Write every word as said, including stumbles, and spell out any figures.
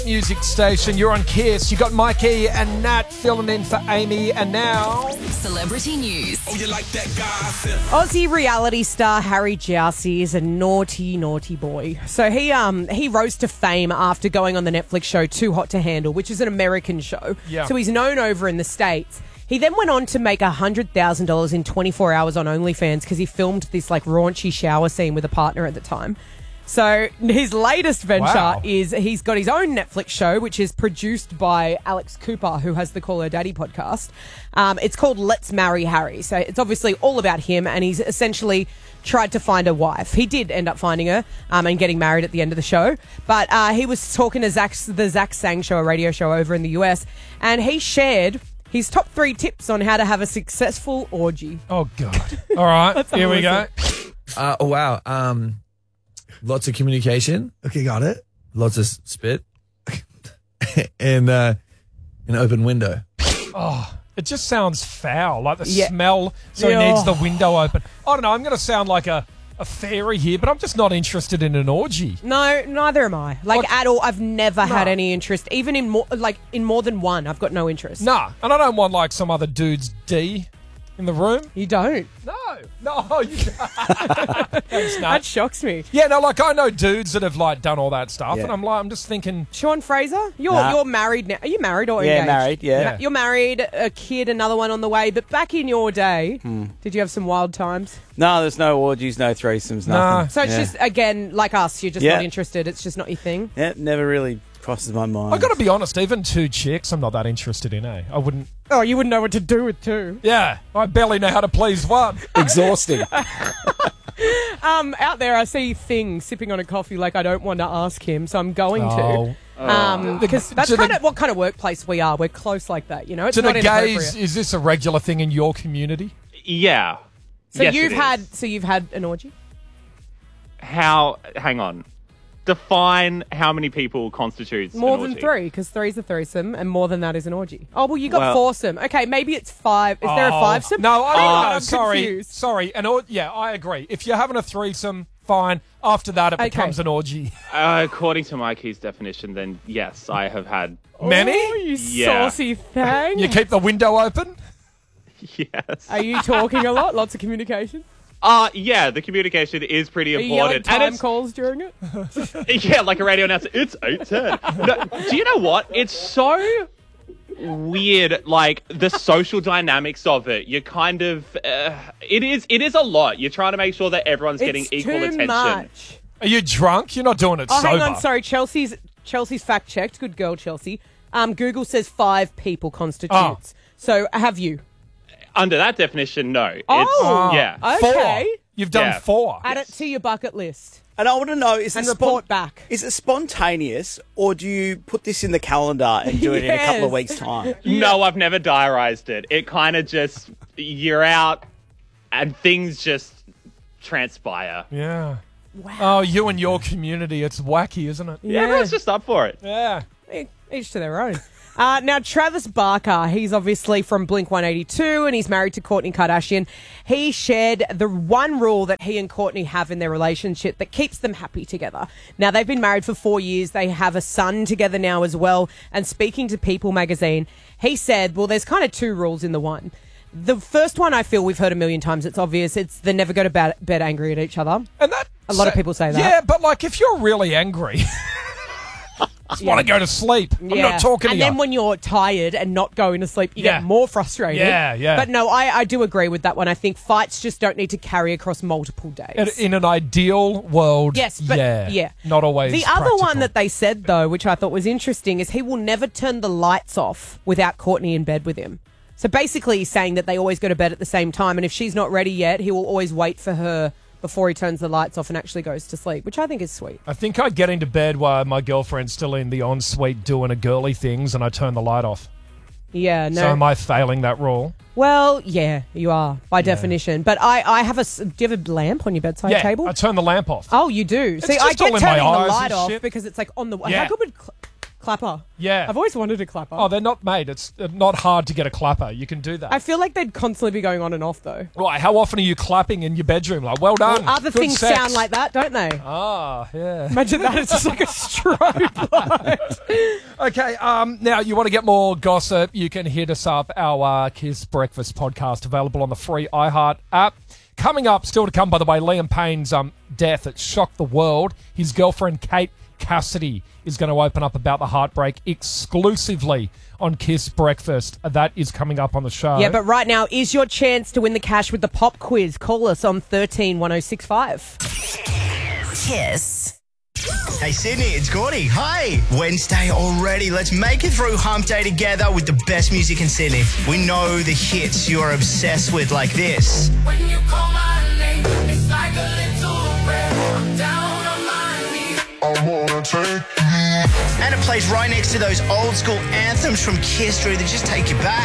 Music station, you're on Kiss. You got Mikey and Nat filling in for Amy, and now Celebrity news. Oh, you like that gossip? Aussie reality star Harry Jowsey is a naughty, naughty boy. So he um he rose to fame after going on the Netflix show Too Hot to Handle, which is an American show. Yeah. So he's known over in the States. He then went on to make one hundred thousand dollars in twenty-four hours on OnlyFans because he filmed this like raunchy shower scene with a partner at the time. So his latest venture Wow. is he's got his own Netflix show, which is produced by Alex Cooper, who has the Call Her Daddy podcast. Um, it's called Let's Marry Harry. So it's obviously all about him, and he's essentially tried to find a wife. He did end up finding her um, and getting married at the end of the show. But uh, he was talking to Zach's, the Zach Sang Show, a radio show over in the U S, and he shared his top three tips on how to have a successful orgy. Oh, God. All right, Let's have here a we go. Uh, oh, wow. Um, lots of communication. Okay, got it. Lots of spit. and uh, an open window. Oh, it just sounds foul, like the Yeah. smell, so Yeah. he needs the window open. I don't know, I'm going to sound like a, a fairy here, but I'm just not interested in an orgy. No, neither am I. Like, What? at all. I've never had No. any interest. Even in more, like, in more than one, I've got no interest. Nah, and I don't want like some other dude's D in the room. You don't? No, no. You Thanks, Nat. That shocks me. Yeah, no, like I know dudes that have like done all that stuff, Yeah. and I'm like, I'm just thinking, Sean Fraser, you're Nah. you're married now. Are you married or Yeah, engaged? married, yeah. Yeah. You're married, a kid, another one on the way. But back in your day, Hmm. did you have some wild times? No, there's no orgies, no threesomes, No. nothing. So it's Yeah. just, again, like us, you're just Yeah. not interested. It's just not your thing. Yeah, never really crosses my mind. I got to be honest, even two chicks, I'm not that interested in. Eh, I wouldn't. Oh, you wouldn't know what to do with two. Yeah, I barely know how to please one. exhausting. Um, out there, I see things sipping on a coffee like I don't want to ask him, so I'm going Oh. to. Um, because that's To the- kind of what kind of workplace we are. We're close like that, you know. It's To not the gays, inappropriate. is this a regular thing in your community? Yeah. So Yes, you've it had, is. so you've had an orgy. How? Hang on. Define how many people constitutes More an than orgy. three, because three's a threesome, and more than that is an orgy. Oh well, you got Well- foursome. Okay, maybe it's five. Is there a Oh, fivesome? No, I, Oh, no, I'm sorry, confused. sorry. And or, yeah, I agree. If you're having a threesome, fine. After that, it Okay. becomes an orgy. Uh, according to Mikey's definition, then yes, I have had. Many? Oh, you Yeah. saucy thing. You keep the window open. Yes. Are you talking a lot? Lots of communication. Uh, yeah, the communication is pretty Are you yelling important. time and it's, calls during it? yeah, like a radio announcer. It's eight ten. No, do you know what? It's so weird, like the social dynamics of it. You kind of, uh, it is, it is a lot. You're trying to make sure that everyone's getting it's equal too attention. much. Are you drunk? You're not doing it Oh, sober. hang on. Sorry, Chelsea's Chelsea's fact checked. Good girl, Chelsea. Um, Google says five people constitutes. Oh. So have you? Under that definition, no. It's, Oh, yeah. Four. Okay. You've done Yeah. four. Add it to your bucket list And I want to know, is and it report spon- back. Is it spontaneous, or do you put this in the calendar and do it in a couple of Yes. weeks' time? No, I've never diarized it. It kind of just, you're out and things just transpire. Yeah. Wow. Oh, you and your community. It's wacky, isn't it? Yeah, everyone's just up for it. Yeah. E- Each to their own. Uh, now, Travis Barker, he's obviously from Blink one eighty-two and he's married to Kourtney Kardashian. He shared the one rule that he and Kourtney have in their relationship that keeps them happy together. Now, they've been married for four years. They have a son together now as well. And speaking to People magazine, he said, well, there's kind of two rules in the one. The first one, I feel we've heard a million times. It's obvious. It's they never go to bed, bed angry at each other. And that A lot of people say that. Yeah, but like if you're really angry, just want to go to sleep. I'm not talking and to then you. when you're tired and not going to sleep, you Yeah. get more frustrated. Yeah, yeah. But no, I, I do agree with that one. I think fights just don't need to carry across multiple days. In, in an ideal world, Yes, but yeah, yeah. not always. The other practical. one that they said, though, which I thought was interesting, is he will never turn the lights off without Kourtney in bed with him. So basically he's saying that they always go to bed at the same time, and if she's not ready yet, he will always wait for her before he turns the lights off and actually goes to sleep, which I think is sweet. I think I'd get into bed while my girlfriend's still in the ensuite doing a girly things, and I turn the light off. Yeah, no. So am I failing that rule? Well, yeah, you are, by definition. But I, I have a... s- Do you have a lamp on your bedside Yeah, table? I turn the lamp off. Oh, you do? See, just I all get in my turning the eyes light and off shit. because it's like on the... Yeah. How good would... cl- Clapper. Yeah. I've always wanted a clapper. Oh, they're not made. It's uh, not hard to get a clapper. You can do that. I feel like they'd constantly be going on and off, though. Right, how often are you clapping in your bedroom? Like, well done. Well, other Good things sex. sound like that, don't they? Ah, yeah. Imagine that. It's just like a strobe light. Okay, um, now you want to get more gossip, you can hit us up. Our uh, Kiss Breakfast podcast available on the free iHeart app. Coming up, still to come, by the way, Liam Payne's um, death. It shocked the world. His girlfriend, Kate Cassidy, is going to open up about the heartbreak exclusively on Kiss Breakfast. That is coming up on the show. Yeah, but right now is your chance to win the cash with the pop quiz. Call us on thirteen one oh six five. Kiss. Hey Sydney, it's Gordy. Hi! Wednesday already. Let's make it through hump day together with the best music in Sydney. We know the hits you're obsessed with, like this. When you call my name, it's like a little prayer. I'm down on my knees. I wanna take And it plays right next to those old school anthems from Kiss Drew that just take you back.